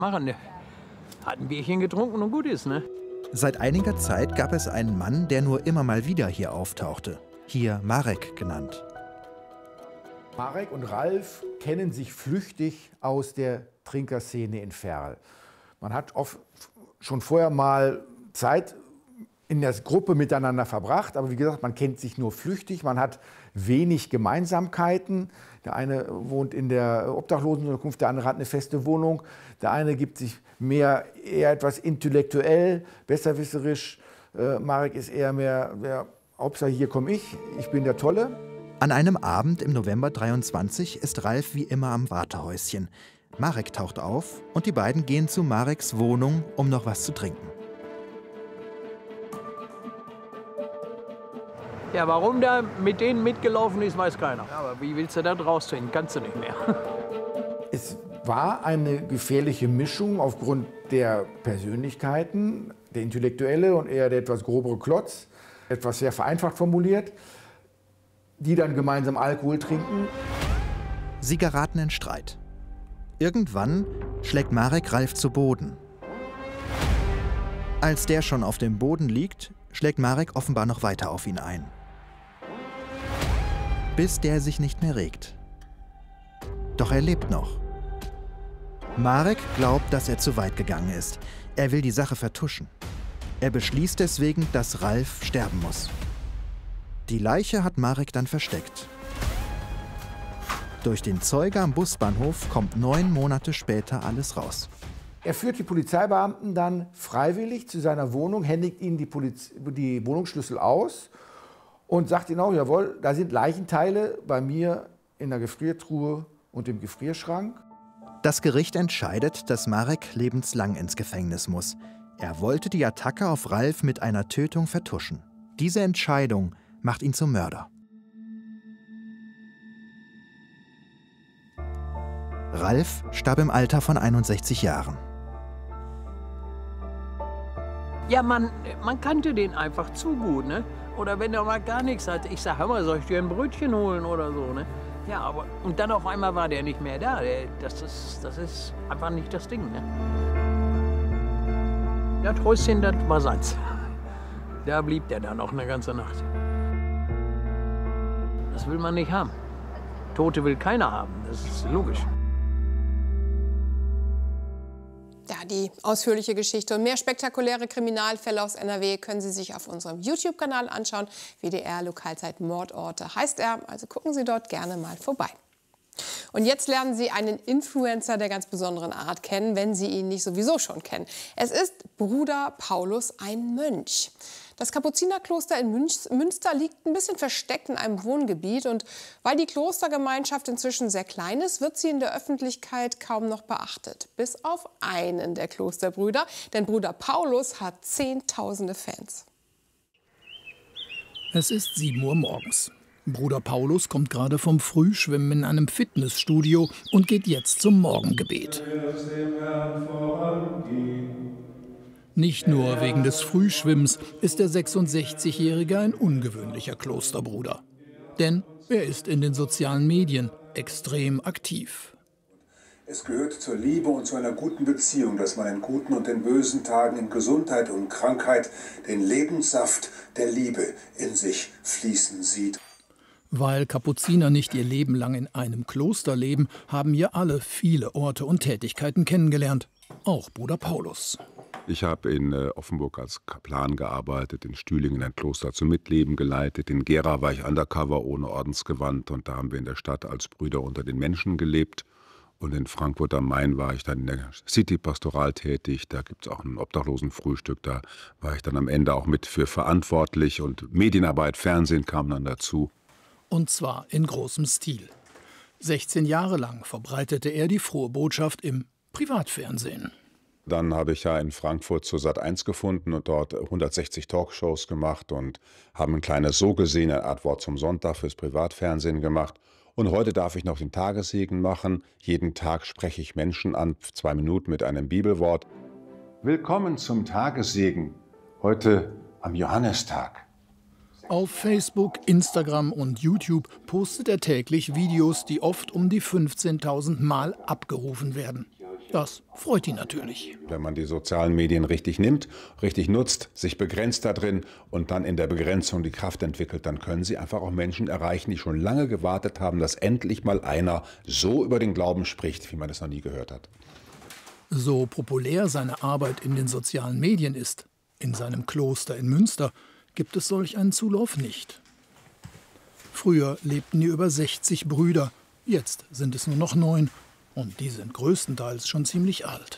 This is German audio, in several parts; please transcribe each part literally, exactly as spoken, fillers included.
machen. Hat ein Bierchen getrunken und gut ist, ne? Seit einiger Zeit gab es einen Mann, der nur immer mal wieder hier auftauchte. Hier Marek genannt. Marek und Ralf kennen sich flüchtig aus der Trinkerszene in Verl. Man hat oft schon vorher mal Zeit in der Gruppe miteinander verbracht, aber wie gesagt, man kennt sich nur flüchtig, man hat wenig Gemeinsamkeiten. Der eine wohnt in der Obdachlosenunterkunft, der andere hat eine feste Wohnung. Der eine gibt sich mehr eher etwas intellektuell, besserwisserisch. Äh, Marek ist eher mehr, mehr Hauptsache hier komme ich, ich bin der Tolle. An einem Abend im November dreiundzwanzig ist Ralf wie immer am Wartehäuschen. Marek taucht auf und die beiden gehen zu Mareks Wohnung, um noch was zu trinken. Ja, warum der mit denen mitgelaufen ist, weiß keiner. Aber wie willst du da rausfinden? Kannst du nicht mehr. Es war eine gefährliche Mischung aufgrund der Persönlichkeiten, der Intellektuelle und eher der etwas grobere Klotz, etwas sehr vereinfacht formuliert, die dann gemeinsam Alkohol trinken. Sie geraten in Streit. Irgendwann schlägt Marek Ralf zu Boden. Als der schon auf dem Boden liegt, schlägt Marek offenbar noch weiter auf ihn ein. Bis der sich nicht mehr regt. Doch er lebt noch. Marek glaubt, dass er zu weit gegangen ist. Er will die Sache vertuschen. Er beschließt deswegen, dass Ralf sterben muss. Die Leiche hat Marek dann versteckt. Durch den Zeuge am Busbahnhof kommt neun Monate später alles raus. Er führt die Polizeibeamten dann freiwillig zu seiner Wohnung, händigt ihnen die, Poliz die Wohnungsschlüssel aus und sagt ihnen auch, jawohl, da sind Leichenteile bei mir in der Gefriertruhe und im Gefrierschrank. Das Gericht entscheidet, dass Marek lebenslang ins Gefängnis muss. Er wollte die Attacke auf Ralf mit einer Tötung vertuschen. Diese Entscheidung macht ihn zum Mörder. Ralf starb im Alter von einundsechzig Jahren. Ja, man, man kannte den einfach zu gut, ne? Oder wenn er mal gar nichts hatte, ich sag, hör mal, soll ich dir ein Brötchen holen oder so, ne? Ja, aber, und dann auf einmal war der nicht mehr da. Der, das, ist, das ist einfach nicht das Ding, ne? Das Häuschen, das war seins. Da blieb der dann auch eine ganze Nacht. Das will man nicht haben. Tote will keiner haben, das ist logisch. Ja, die ausführliche Geschichte und mehr spektakuläre Kriminalfälle aus N R W können Sie sich auf unserem YouTube-Kanal anschauen. W D R Lokalzeit Mordorte heißt er, also gucken Sie dort gerne mal vorbei. Und jetzt lernen Sie einen Influencer der ganz besonderen Art kennen, wenn Sie ihn nicht sowieso schon kennen. Es ist Bruder Paulus, ein Mönch. Das Kapuzinerkloster in Münster liegt ein bisschen versteckt in einem Wohngebiet. Und weil die Klostergemeinschaft inzwischen sehr klein ist, wird sie in der Öffentlichkeit kaum noch beachtet. Bis auf einen der Klosterbrüder, denn Bruder Paulus hat zehntausende Fans. Es ist sieben Uhr morgens. Bruder Paulus kommt gerade vom Frühschwimmen in einem Fitnessstudio und geht jetzt zum Morgengebet. Nicht nur wegen des Frühschwimmens ist der sechsundsechzigjährige ein ungewöhnlicher Klosterbruder. Denn er ist in den sozialen Medien extrem aktiv. Es gehört zur Liebe und zu einer guten Beziehung, dass man in guten und in bösen Tagen, in Gesundheit und Krankheit den Lebenssaft der Liebe in sich fließen sieht. Weil Kapuziner nicht ihr Leben lang in einem Kloster leben, haben hier alle viele Orte und Tätigkeiten kennengelernt. Auch Bruder Paulus. Ich habe in äh, Offenburg als Kaplan gearbeitet, in Stühlingen ein Kloster zum Mitleben geleitet. In Gera war ich undercover ohne Ordensgewand und da haben wir in der Stadt als Brüder unter den Menschen gelebt. Und in Frankfurt am Main war ich dann in der City-Pastoral tätig. Da gibt es auch ein Obdachlosenfrühstück. Da war ich dann am Ende auch mit für verantwortlich. Und Medienarbeit, Fernsehen kam dann dazu. Und zwar in großem Stil. sechzehn Jahre lang verbreitete er die frohe Botschaft im Privatfernsehen. Dann habe ich ja in Frankfurt zur Sat eins gefunden und dort hundertsechzig Talkshows gemacht und haben ein kleines So gesehen, eine Art Wort zum Sonntag fürs Privatfernsehen gemacht. Und heute darf ich noch den Tagessegen machen. Jeden Tag spreche ich Menschen an, zwei Minuten mit einem Bibelwort. Willkommen zum Tagessegen, heute am Johannistag. Auf Facebook, Instagram und YouTube postet er täglich Videos, die oft um die fünfzehntausend Mal abgerufen werden. Das freut ihn natürlich. Wenn man die sozialen Medien richtig nimmt, richtig nutzt, sich begrenzt da drin und dann in der Begrenzung die Kraft entwickelt, dann können sie einfach auch Menschen erreichen, die schon lange gewartet haben, dass endlich mal einer so über den Glauben spricht, wie man es noch nie gehört hat. So populär seine Arbeit in den sozialen Medien ist, in seinem Kloster in Münster, gibt es solch einen Zulauf nicht. Früher lebten hier über sechzig Brüder, jetzt sind es nur noch neun. Und die sind größtenteils schon ziemlich alt.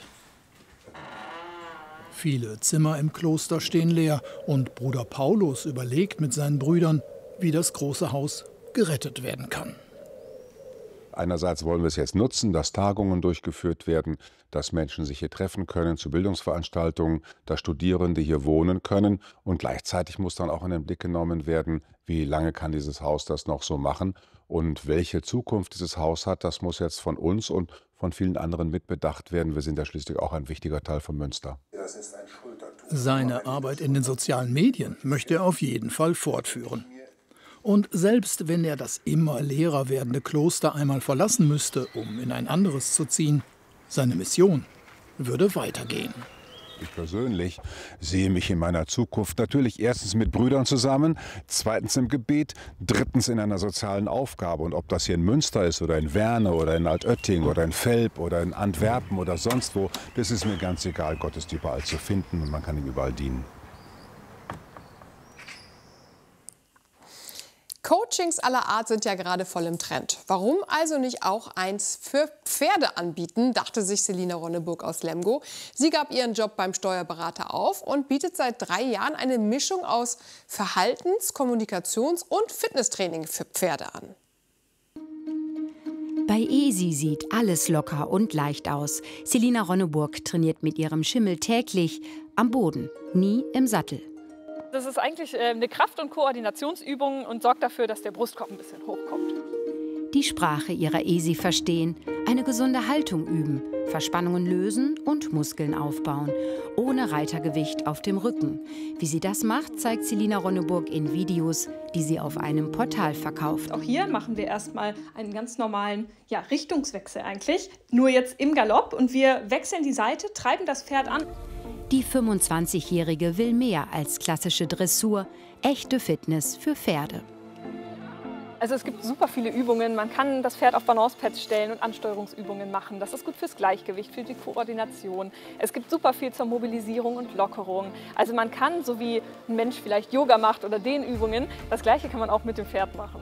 Viele Zimmer im Kloster stehen leer und Bruder Paulus überlegt mit seinen Brüdern, wie das große Haus gerettet werden kann. Einerseits wollen wir es jetzt nutzen, dass Tagungen durchgeführt werden, dass Menschen sich hier treffen können zu Bildungsveranstaltungen, dass Studierende hier wohnen können. Und gleichzeitig muss dann auch in den Blick genommen werden, wie lange kann dieses Haus das noch so machen. Und welche Zukunft dieses Haus hat, das muss jetzt von uns und von vielen anderen mitbedacht werden. Wir sind ja schließlich auch ein wichtiger Teil von Münster. Seine Arbeit in den sozialen Medien möchte er auf jeden Fall fortführen. Und selbst wenn er das immer leerer werdende Kloster einmal verlassen müsste, um in ein anderes zu ziehen, seine Mission würde weitergehen. Ich persönlich sehe mich in meiner Zukunft natürlich erstens mit Brüdern zusammen, zweitens im Gebet, drittens in einer sozialen Aufgabe. Und ob das hier in Münster ist oder in Werne oder in Altötting oder in Velp oder in Antwerpen oder sonst wo, das ist mir ganz egal. Gott ist überall zu finden und man kann ihm überall dienen. Coachings aller Art sind ja gerade voll im Trend. Warum also nicht auch eins für Pferde anbieten, dachte sich Selina Ronneburg aus Lemgo. Sie gab ihren Job beim Steuerberater auf und bietet seit drei Jahren eine Mischung aus Verhaltens-, Kommunikations- und Fitnesstraining für Pferde an. Bei Esi sieht alles locker und leicht aus. Selina Ronneburg trainiert mit ihrem Schimmel täglich am Boden, nie im Sattel. Das ist eigentlich eine Kraft- und Koordinationsübung und sorgt dafür, dass der Brustkorb ein bisschen hochkommt. Die Sprache ihrer Esi verstehen, eine gesunde Haltung üben, Verspannungen lösen und Muskeln aufbauen, ohne Reitergewicht auf dem Rücken. Wie sie das macht, zeigt Selina Ronneburg in Videos, die sie auf einem Portal verkauft. Auch hier machen wir erstmal einen ganz normalen ja, Richtungswechsel eigentlich, nur jetzt im Galopp und wir wechseln die Seite, treiben das Pferd an. Die fünfundzwanzigjährige will mehr als klassische Dressur, echte Fitness für Pferde. Also es gibt super viele Übungen. Man kann das Pferd auf Balancepads stellen und Ansteuerungsübungen machen. Das ist gut fürs Gleichgewicht, für die Koordination. Es gibt super viel zur Mobilisierung und Lockerung. Also man kann, so wie ein Mensch vielleicht Yoga macht oder Dehnübungen, das Gleiche kann man auch mit dem Pferd machen.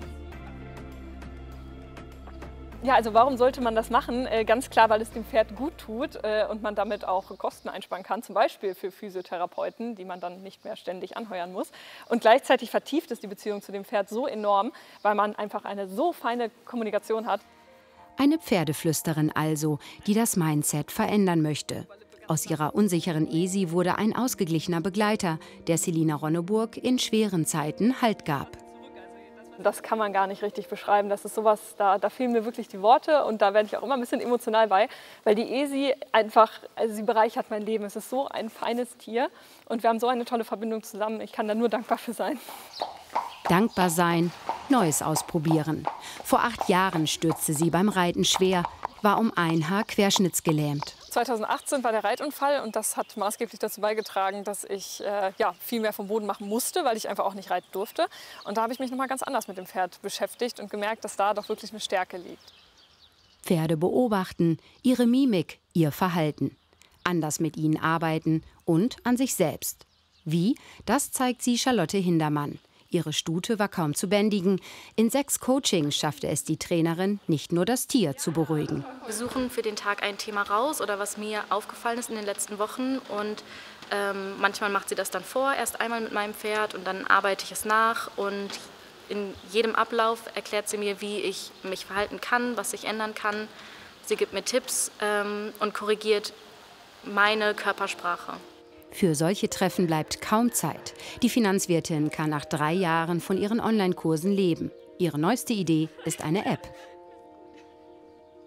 Ja, also warum sollte man das machen? Äh, ganz klar, weil es dem Pferd gut tut äh, und man damit auch Kosten einsparen kann, zum Beispiel für Physiotherapeuten, die man dann nicht mehr ständig anheuern muss. Und gleichzeitig vertieft es die Beziehung zu dem Pferd so enorm, weil man einfach eine so feine Kommunikation hat. Eine Pferdeflüsterin also, die das Mindset verändern möchte. Aus ihrer unsicheren Esi wurde ein ausgeglichener Begleiter, der Selina Ronneburg in schweren Zeiten Halt gab. Das kann man gar nicht richtig beschreiben. Das ist sowas, da, da fehlen mir wirklich die Worte und da werde ich auch immer ein bisschen emotional bei, weil die Esi einfach, also sie bereichert mein Leben. Es ist so ein feines Tier und wir haben so eine tolle Verbindung zusammen. Ich kann da nur dankbar für sein. Dankbar sein, Neues ausprobieren. Vor acht Jahren stürzte sie beim Reiten schwer, war um ein Haar querschnittsgelähmt. zweitausendachtzehn war der Reitunfall und das hat maßgeblich dazu beigetragen, dass ich äh, ja, viel mehr vom Boden machen musste, weil ich einfach auch nicht reiten durfte. Und da habe ich mich noch mal ganz anders mit dem Pferd beschäftigt und gemerkt, dass da doch wirklich eine Stärke liegt. Pferde beobachten, ihre Mimik, ihr Verhalten. Anders mit ihnen arbeiten und an sich selbst. Wie? Das zeigt sie Charlotte Hindermann. Ihre Stute war kaum zu bändigen. In sechs Coachings schaffte es die Trainerin, nicht nur das Tier zu beruhigen. Wir suchen für den Tag ein Thema raus oder was mir aufgefallen ist in den letzten Wochen. Und ähm, manchmal macht sie das dann vor, erst einmal mit meinem Pferd und dann arbeite ich es nach. Und in jedem Ablauf erklärt sie mir, wie ich mich verhalten kann, was ich ändern kann. Sie gibt mir Tipps ähm, und korrigiert meine Körpersprache. Für solche Treffen bleibt kaum Zeit. Die Finanzwirtin kann nach drei Jahren von ihren Online-Kursen leben. Ihre neueste Idee ist eine App.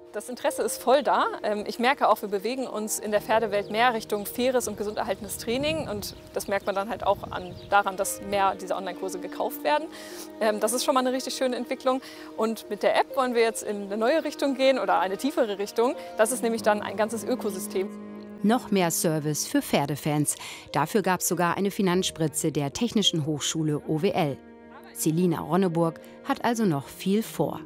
Das Interesse ist voll da. Ich merke auch, wir bewegen uns in der Pferdewelt mehr Richtung faires und gesund erhaltenes Training. Und das merkt man dann halt auch an, daran, dass mehr dieser Online-Kurse gekauft werden. Das ist schon mal eine richtig schöne Entwicklung. Und mit der App wollen wir jetzt in eine neue Richtung gehen oder eine tiefere Richtung. Das ist nämlich dann ein ganzes Ökosystem. Noch mehr Service für Pferdefans. Dafür gab es sogar eine Finanzspritze der Technischen Hochschule O W L. Selina Ronneburg hat also noch viel vor.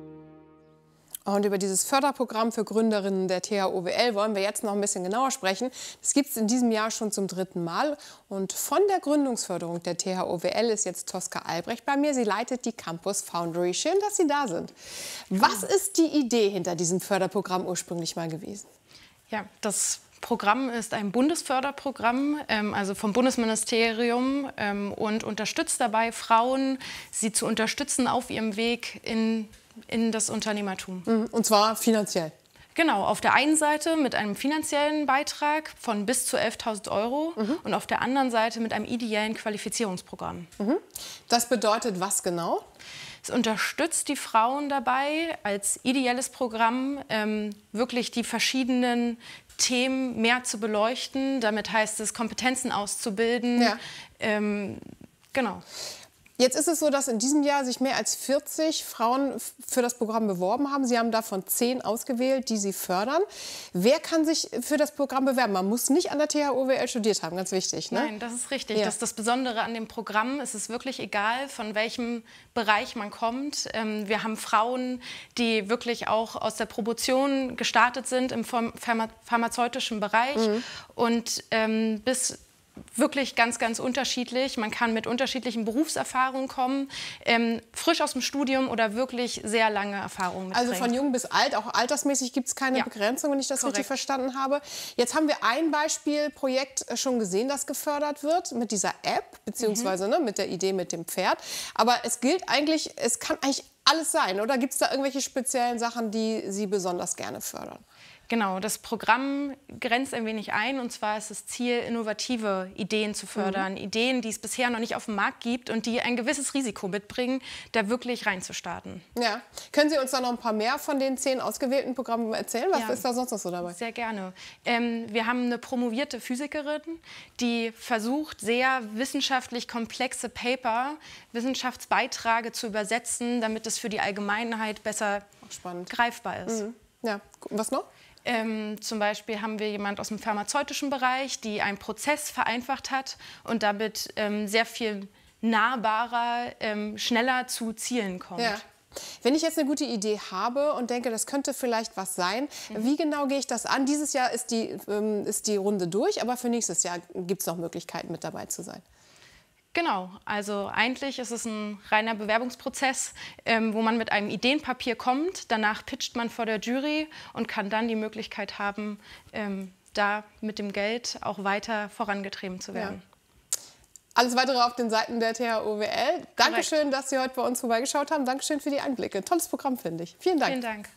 Und über dieses Förderprogramm für Gründerinnen der T H O W L wollen wir jetzt noch ein bisschen genauer sprechen. Das gibt es in diesem Jahr schon zum dritten Mal. Und von der Gründungsförderung der T H O W L ist jetzt Tosca Albrecht bei mir. Sie leitet die Campus Foundry. Schön, dass Sie da sind. Was ist die Idee hinter diesem Förderprogramm ursprünglich mal gewesen? Ja, das Programm ist ein Bundesförderprogramm, ähm, also vom Bundesministerium, ähm, und unterstützt dabei Frauen, sie zu unterstützen auf ihrem Weg in in das Unternehmertum. Und zwar finanziell? Genau, auf der einen Seite mit einem finanziellen Beitrag von bis zu elftausend Euro mhm. und auf der anderen Seite mit einem ideellen Qualifizierungsprogramm. Mhm. Das bedeutet was genau? Es unterstützt die Frauen dabei, als ideelles Programm ähm, wirklich die verschiedenen Themen mehr zu beleuchten. Damit heißt es, Kompetenzen auszubilden. Ja. Ähm, genau. Jetzt ist es so, dass in diesem Jahr sich mehr als vierzig Frauen für das Programm beworben haben. Sie haben davon zehn ausgewählt, die Sie fördern. Wer kann sich für das Programm bewerben? Man muss nicht an der T H O W L studiert haben, ganz wichtig, ne? Nein, das ist richtig. Ja. Das ist das Besondere an dem Programm. Es ist wirklich egal, von welchem Bereich man kommt. Wir haben Frauen, die wirklich auch aus der Promotion gestartet sind im pharma pharmazeutischen Bereich mhm. und ähm, bis wirklich ganz, ganz unterschiedlich. Man kann mit unterschiedlichen Berufserfahrungen kommen, ähm, frisch aus dem Studium oder wirklich sehr lange Erfahrungen mitbringen. Also von jung bis alt, auch altersmäßig gibt es keine ja. Begrenzung, wenn ich das Korrekt. richtig verstanden habe. Jetzt haben wir ein Beispielprojekt schon gesehen, das gefördert wird mit dieser App, beziehungsweise mhm. ne, mit der Idee mit dem Pferd. Aber es gilt eigentlich, es kann eigentlich alles sein, oder gibt es da irgendwelche speziellen Sachen, die Sie besonders gerne fördern? Genau, das Programm grenzt ein wenig ein, und zwar ist das Ziel, innovative Ideen zu fördern. Mhm. Ideen, die es bisher noch nicht auf dem Markt gibt und die ein gewisses Risiko mitbringen, da wirklich reinzustarten. Ja. Können Sie uns da noch ein paar mehr von den zehn ausgewählten Programmen erzählen? Was ja. ist da sonst noch so dabei? Sehr gerne. Ähm, wir haben eine promovierte Physikerin, die versucht, sehr wissenschaftlich komplexe Paper, Wissenschaftsbeiträge zu übersetzen, damit es für die Allgemeinheit besser Spannend. greifbar ist. Mhm. Ja. Was noch? Ähm, zum Beispiel haben wir jemanden aus dem pharmazeutischen Bereich, die einen Prozess vereinfacht hat und damit ähm, sehr viel nahbarer, ähm, schneller zu Zielen kommt. Ja. Wenn ich jetzt eine gute Idee habe und denke, das könnte vielleicht was sein, mhm. wie genau gehe ich das an? Dieses Jahr ist die, ähm, ist die Runde durch, aber für nächstes Jahr gibt es noch Möglichkeiten, mit dabei zu sein. Genau, also eigentlich ist es ein reiner Bewerbungsprozess, ähm, wo man mit einem Ideenpapier kommt. Danach pitcht man vor der Jury und kann dann die Möglichkeit haben, ähm, da mit dem Geld auch weiter vorangetrieben zu werden. Ja. Alles Weitere auf den Seiten der T H O W L. Dankeschön, dass Sie heute bei uns vorbeigeschaut haben. Dankeschön für die Einblicke. Tolles Programm, finde ich. Vielen Dank. Vielen Dank.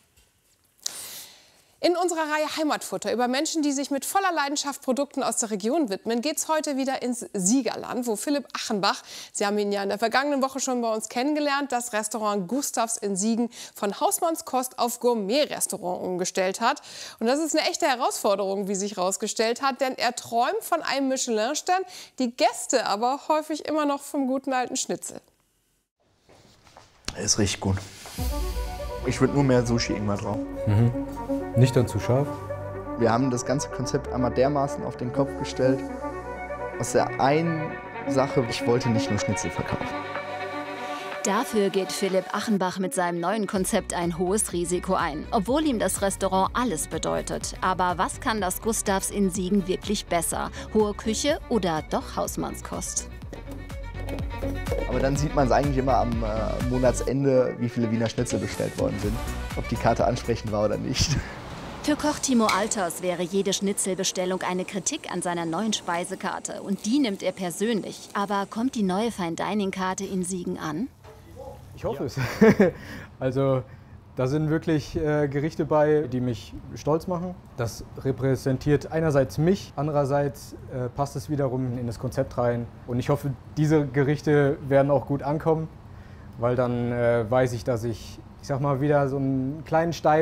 In unserer Reihe Heimatfutter über Menschen, die sich mit voller Leidenschaft Produkten aus der Region widmen, geht es heute wieder ins Siegerland, wo Philipp Achenbach, Sie haben ihn ja in der vergangenen Woche schon bei uns kennengelernt, das Restaurant Gustavs in Siegen von Hausmannskost auf Gourmet-Restaurant umgestellt hat. Und das ist eine echte Herausforderung, wie sich herausgestellt hat, denn er träumt von einem Michelin-Stern, die Gäste aber häufig immer noch vom guten alten Schnitzel. Es riecht gut. Ich würde nur mehr Sushi irgendwann drauf. Mhm. Nicht dann zu scharf? Wir haben das ganze Konzept einmal dermaßen auf den Kopf gestellt. Aus der einen Sache, ich wollte nicht nur Schnitzel verkaufen. Dafür geht Philipp Achenbach mit seinem neuen Konzept ein hohes Risiko ein, obwohl ihm das Restaurant alles bedeutet. Aber was kann das Gustavs in Siegen wirklich besser? Hohe Küche oder doch Hausmannskost? Aber dann sieht man es eigentlich immer am äh, Monatsende, wie viele Wiener Schnitzel bestellt worden sind. Ob die Karte ansprechend war oder nicht. Für Koch Timo Alters wäre jede Schnitzelbestellung eine Kritik an seiner neuen Speisekarte. Und die nimmt er persönlich. Aber kommt die neue Fine-Dining-Karte in Siegen an? Ich hoffe es. Also da sind wirklich äh, Gerichte bei, die mich stolz machen. Das repräsentiert einerseits mich, andererseits äh, passt es wiederum in das Konzept rein. Und ich hoffe, diese Gerichte werden auch gut ankommen, weil dann äh, weiß ich, dass ich, ich sag mal, wieder so einen kleinen Stein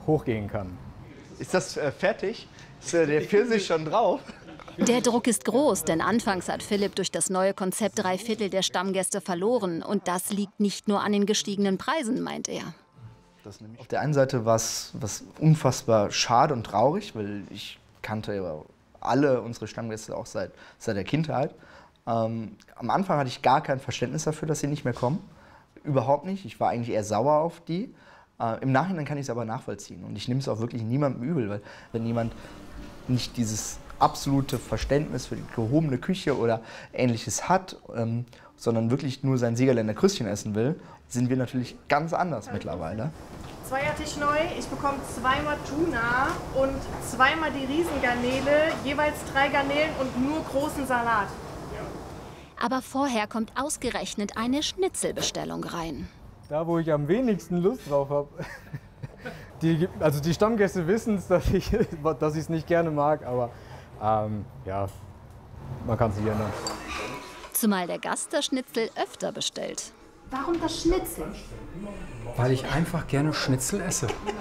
hochgehen kann. Ist das äh, fertig? Ist äh, der Pfirsich schon drauf? Der Druck ist groß, denn anfangs hat Philipp durch das neue Konzept drei Viertel der Stammgäste verloren. Und das liegt nicht nur an den gestiegenen Preisen, meint er. Das Auf der einen Seite war es unfassbar schade und traurig, weil ich kannte ja alle unsere Stammgäste auch seit, seit der Kindheit. Ähm, am Anfang hatte ich gar kein Verständnis dafür, dass sie nicht mehr kommen. Überhaupt nicht. Ich war eigentlich eher sauer auf die. Äh, Im Nachhinein kann ich es aber nachvollziehen. Und ich nehme es auch wirklich niemandem übel, weil wenn jemand nicht dieses absolute Verständnis für die gehobene Küche oder Ähnliches hat, ähm, sondern wirklich nur sein Siegerländer Krüstchen essen will, sind wir natürlich ganz anders mittlerweile. Zweiertisch neu, ich bekomme zweimal Tuna und zweimal die Riesengarnele, jeweils drei Garnelen und nur großen Salat. Aber vorher kommt ausgerechnet eine Schnitzelbestellung rein. Da, wo ich am wenigsten Lust drauf habe. Die, also die Stammgäste wissen es, dass ich dass ich es nicht gerne mag, aber ähm, ja, man kann es nicht ändern. Zumal der Gast das Schnitzel öfter bestellt. Warum das Schnitzel? Weil ich einfach gerne Schnitzel esse.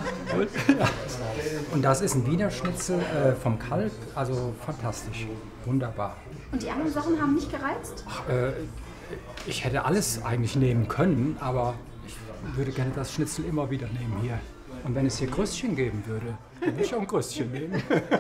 Und das ist ein Wiener Schnitzel äh, vom Kalb, also fantastisch, wunderbar. Und die anderen Sachen haben nicht gereizt? Ach, äh, ich hätte alles eigentlich nehmen können, aber ich würde gerne das Schnitzel immer wieder nehmen hier. Und wenn es hier Kröstchen geben würde, dann würde ich auch ein Kröstchen nehmen.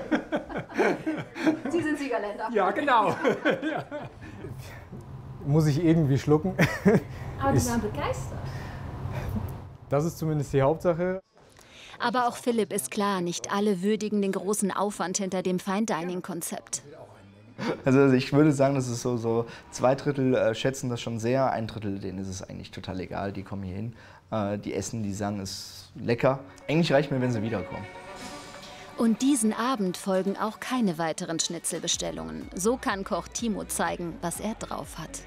Sie sind Siegerländer. Ja, genau. Ja. Muss ich irgendwie schlucken. Aber die waren begeistert. Das ist zumindest die Hauptsache. Aber auch Philipp ist klar, nicht alle würdigen den großen Aufwand hinter dem Fine-Dining-Konzept. Also ich würde sagen, das ist so, so zwei Drittel äh, schätzen das schon sehr, ein Drittel denen ist es eigentlich total egal, die kommen hier hin, äh, die essen, die sagen, es ist lecker. Eigentlich reicht mir, wenn sie wiederkommen. Und diesen Abend folgen auch keine weiteren Schnitzelbestellungen. So kann Koch Timo zeigen, was er drauf hat.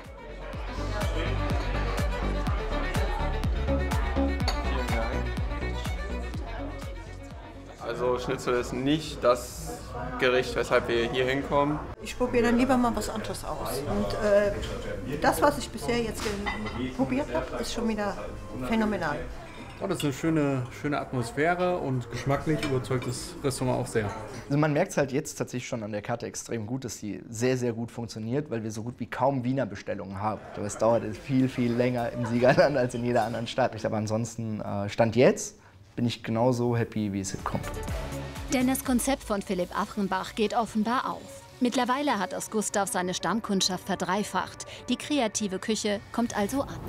Also Schnitzel ist nicht das Gericht, weshalb wir hier hinkommen. Ich probiere dann lieber mal was anderes aus. Und äh, das, was ich bisher jetzt probiert habe, ist schon wieder phänomenal. Oh, das ist eine schöne, schöne Atmosphäre und geschmacklich überzeugt das Restaurant auch sehr. Also man merkt es halt jetzt tatsächlich schon an der Karte extrem gut, dass die sehr, sehr gut funktioniert, weil wir so gut wie kaum Wiener Bestellungen haben. Aber es dauert viel, viel länger im Siegerland als in jeder anderen Stadt. Aber ansonsten, äh, Stand jetzt, bin ich genauso happy, wie es kommt. Denn das Konzept von Philipp Achenbach geht offenbar auf. Mittlerweile hat aus Gustav seine Stammkundschaft verdreifacht. Die kreative Küche kommt also an.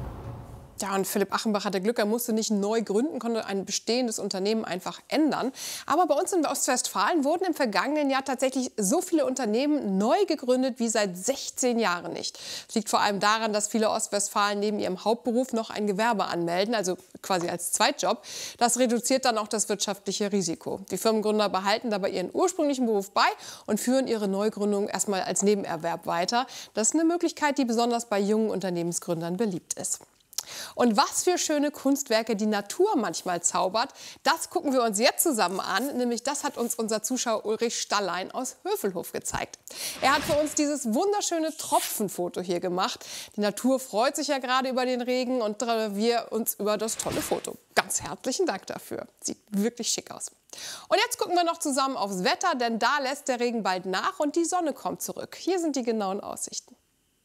Ja, und Philipp Achenbach hatte Glück, er musste nicht neu gründen, konnte ein bestehendes Unternehmen einfach ändern. Aber bei uns in Ostwestfalen wurden im vergangenen Jahr tatsächlich so viele Unternehmen neu gegründet wie seit sechzehn Jahren nicht. Das liegt vor allem daran, dass viele Ostwestfalen neben ihrem Hauptberuf noch ein Gewerbe anmelden, also quasi als Zweitjob. Das reduziert dann auch das wirtschaftliche Risiko. Die Firmengründer behalten dabei ihren ursprünglichen Beruf bei und führen ihre Neugründung erstmal als Nebenerwerb weiter. Das ist eine Möglichkeit, die besonders bei jungen Unternehmensgründern beliebt ist. Und was für schöne Kunstwerke die Natur manchmal zaubert, das gucken wir uns jetzt zusammen an. Nämlich das hat uns unser Zuschauer Ulrich Stallein aus Hövelhof gezeigt. Er hat für uns dieses wunderschöne Tropfenfoto hier gemacht. Die Natur freut sich ja gerade über den Regen und wir uns über das tolle Foto. Ganz herzlichen Dank dafür. Sieht wirklich schick aus. Und jetzt gucken wir noch zusammen aufs Wetter, denn da lässt der Regen bald nach und die Sonne kommt zurück. Hier sind die genauen Aussichten.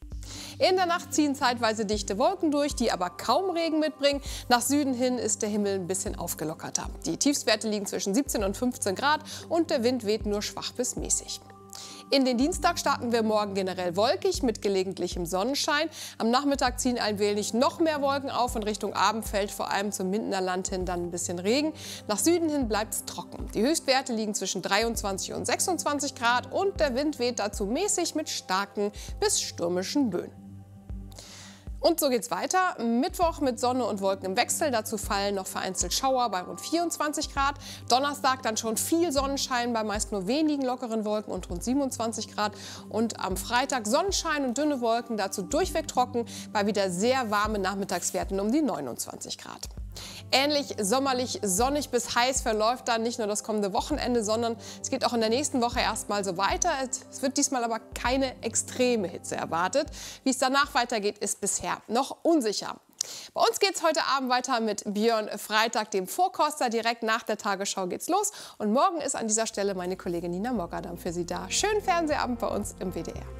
In der Nacht ziehen zeitweise dichte Wolken durch, die aber kaum Regen mitbringen. Nach Süden hin ist der Himmel ein bisschen aufgelockerter. Die Tiefstwerte liegen zwischen siebzehn und fünfzehn Grad und der Wind weht nur schwach bis mäßig. In den Dienstag starten wir morgen generell wolkig mit gelegentlichem Sonnenschein. Am Nachmittag ziehen ein wenig noch mehr Wolken auf und Richtung Abend fällt vor allem zum Mindener Land hin dann ein bisschen Regen. Nach Süden hin bleibt es trocken. Die Höchstwerte liegen zwischen dreiundzwanzig und sechsundzwanzig Grad und der Wind weht dazu mäßig mit starken bis stürmischen Böen. Und so geht's weiter. Mittwoch mit Sonne und Wolken im Wechsel. Dazu fallen noch vereinzelt Schauer bei rund vierundzwanzig Grad. Donnerstag dann schon viel Sonnenschein bei meist nur wenigen lockeren Wolken und rund siebenundzwanzig Grad. Und am Freitag Sonnenschein und dünne Wolken, dazu durchweg trocken, bei wieder sehr warmen Nachmittagswerten um die neunundzwanzig Grad. Ähnlich sommerlich, sonnig bis heiß verläuft dann nicht nur das kommende Wochenende, sondern es geht auch in der nächsten Woche erstmal so weiter. Es wird diesmal aber keine extreme Hitze erwartet. Wie es danach weitergeht, ist bisher noch unsicher. Bei uns geht es heute Abend weiter mit Björn Freitag, dem Vorkoster. Direkt nach der Tagesschau geht's los. Und morgen ist an dieser Stelle meine Kollegin Nina Mogadam für Sie da. Schönen Fernsehabend bei uns im W D R.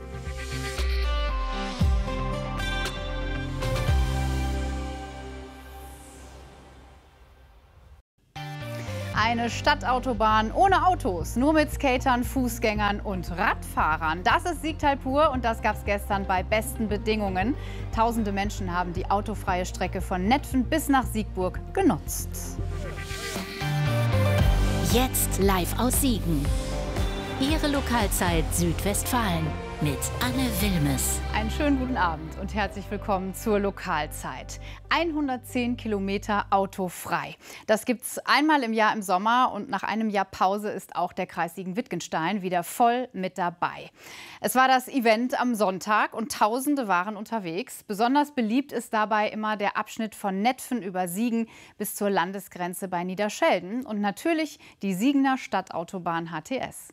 Eine Stadtautobahn ohne Autos, nur mit Skatern, Fußgängern und Radfahrern. Das ist Siegtal pur und das gab es gestern bei besten Bedingungen. Tausende Menschen haben die autofreie Strecke von Netphen bis nach Siegburg genutzt. Jetzt live aus Siegen. Ihre Lokalzeit Südwestfalen mit Anne Wilmes. Einen schönen guten Abend und herzlich willkommen zur Lokalzeit. hundertzehn Kilometer autofrei. Das gibt's einmal im Jahr im Sommer und nach einem Jahr Pause ist auch der Kreis Siegen-Wittgenstein wieder voll mit dabei. Es war das Event am Sonntag und Tausende waren unterwegs. Besonders beliebt ist dabei immer der Abschnitt von Netphen über Siegen bis zur Landesgrenze bei Niederschelden und natürlich die Siegener Stadtautobahn H T S.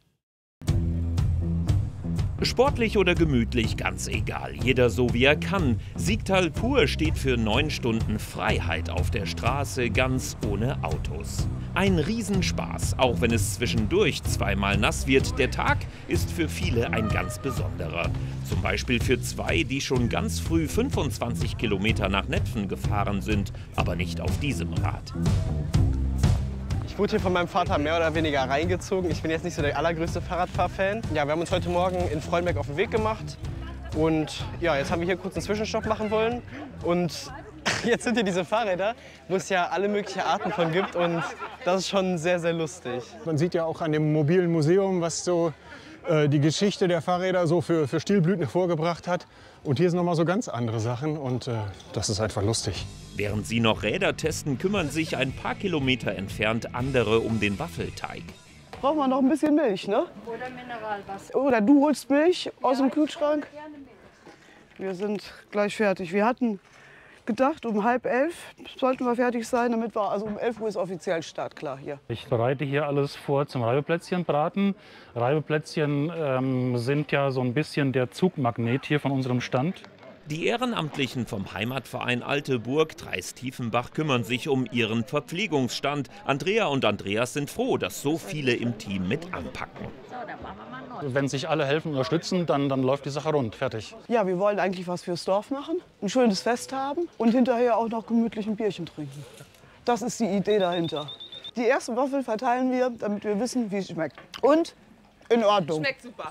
Sportlich oder gemütlich, ganz egal. Jeder so wie er kann. Siegtal pur steht für neun Stunden Freiheit auf der Straße, ganz ohne Autos. Ein Riesenspaß, auch wenn es zwischendurch zweimal nass wird. Der Tag ist für viele ein ganz besonderer. Zum Beispiel für zwei, die schon ganz früh fünfundzwanzig Kilometer nach Netphen gefahren sind, aber nicht auf diesem Rad. Ich wurde hier von meinem Vater mehr oder weniger reingezogen. Ich bin jetzt nicht so der allergrößte Fahrradfahrfan. Ja, wir haben uns heute Morgen in Freudenberg auf den Weg gemacht. Und ja, jetzt haben wir hier kurz einen Zwischenstopp machen wollen. Und jetzt sind hier diese Fahrräder, wo es ja alle möglichen Arten von gibt. Und das ist schon sehr, sehr lustig. Man sieht ja auch an dem mobilen Museum, was so äh, die Geschichte der Fahrräder so für, für Stilblüten hervorgebracht hat. Und hier sind noch mal so ganz andere Sachen. Und äh, das ist einfach lustig. Während sie noch Räder testen, kümmern sich ein paar Kilometer entfernt andere um den Waffelteig. Braucht man noch ein bisschen Milch, ne? Oder Mineralwasser. Oder du holst Milch aus dem Kühlschrank. Wir sind gleich fertig. Wir hatten gedacht, um halb elf sollten wir fertig sein, damit wir, also um elf Uhr ist offiziell startklar hier. Ich bereite hier alles vor zum Reibeplätzchenbraten. Reibeplätzchen ähm, sind ja so ein bisschen der Zugmagnet hier von unserem Stand. Die Ehrenamtlichen vom Heimatverein Alte Burg Dreis-Tiefenbach kümmern sich um ihren Verpflegungsstand. Andrea und Andreas sind froh, dass so viele im Team mit anpacken. Wenn sich alle helfen und unterstützen, dann, dann läuft die Sache rund. Fertig. Ja, wir wollen eigentlich was fürs Dorf machen, ein schönes Fest haben und hinterher auch noch gemütlich ein Bierchen trinken. Das ist die Idee dahinter. Die ersten Waffeln verteilen wir, damit wir wissen, wie es schmeckt. Und in Ordnung. Schmeckt super.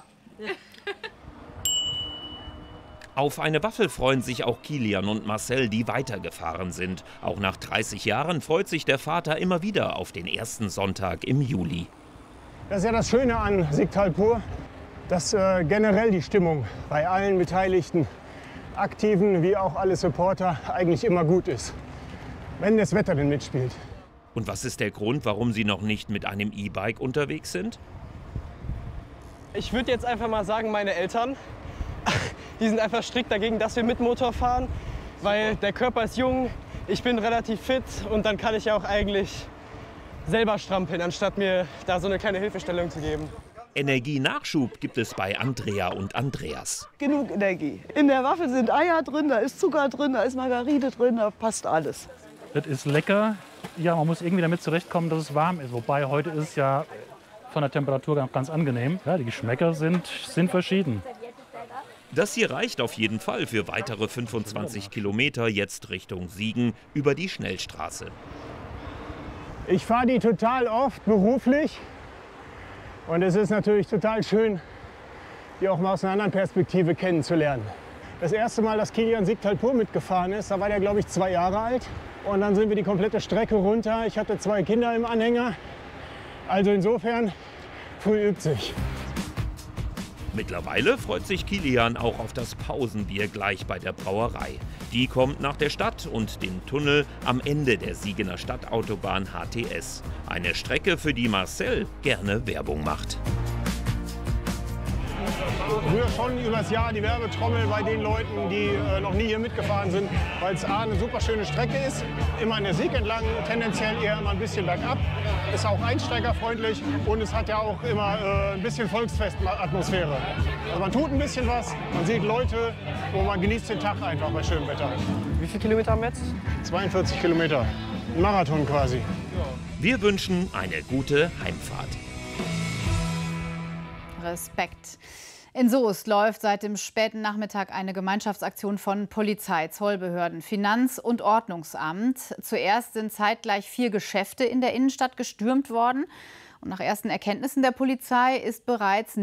Auf eine Waffel freuen sich auch Kilian und Marcel, die weitergefahren sind. Auch nach dreißig Jahren freut sich der Vater immer wieder auf den ersten Sonntag im Juli. Das ist ja das Schöne an Siegtal pur, dass äh, generell die Stimmung bei allen Beteiligten, Aktiven wie auch alle Supporter, eigentlich immer gut ist, wenn das Wetter denn mitspielt. Und was ist der Grund, warum Sie noch nicht mit einem E-Bike unterwegs sind? Ich würde jetzt einfach mal sagen, meine Eltern. Die sind einfach strikt dagegen, dass wir mit Motor fahren, weil der Körper ist jung, ich bin relativ fit und dann kann ich ja auch eigentlich selber strampeln, anstatt mir da so eine kleine Hilfestellung zu geben. Energienachschub gibt es bei Andrea und Andreas. Genug Energie. In der Waffel sind Eier drin, da ist Zucker drin, da ist Margarine drin, da passt alles. Das ist lecker. Ja, man muss irgendwie damit zurechtkommen, dass es warm ist. Wobei heute ist es ja von der Temperatur ganz, ganz angenehm. Ja, die Geschmäcker sind, sind verschieden. Das hier reicht auf jeden Fall für weitere fünfundzwanzig Kilometer jetzt Richtung Siegen über die Schnellstraße. Ich fahre die total oft beruflich und es ist natürlich total schön, die auch mal aus einer anderen Perspektive kennenzulernen. Das erste Mal, dass Kilian Siegtal pur mitgefahren ist, da war der, glaube ich, zwei Jahre alt. Und dann sind wir die komplette Strecke runter. Ich hatte zwei Kinder im Anhänger. Also insofern, früh übt sich. Mittlerweile freut sich Kilian auch auf das Pausenbier gleich bei der Brauerei. Die kommt nach der Stadt und dem Tunnel am Ende der Siegener Stadtautobahn H T S. Eine Strecke, für die Marcel gerne Werbung macht. Früher schon übers Jahr die Werbetrommel bei den Leuten, die äh, noch nie hier mitgefahren sind, weil es A, eine super schöne Strecke ist, immer an der Sieg entlang, tendenziell eher immer ein bisschen bergab. ist auch einsteigerfreundlich und es hat ja auch immer äh, ein bisschen Volksfestatmosphäre. Also man tut ein bisschen was, man sieht Leute und man genießt den Tag einfach bei schönem Wetter. Wie viele Kilometer haben wir jetzt? zweiundvierzig Kilometer. Ein Marathon quasi. Wir wünschen eine gute Heimfahrt. Respekt. In Soest läuft seit dem späten Nachmittag eine Gemeinschaftsaktion von Polizei, Zollbehörden, Finanz- und Ordnungsamt. Zuerst sind zeitgleich vier Geschäfte in der Innenstadt gestürmt worden. Und nach ersten Erkenntnissen der Polizei ist bereits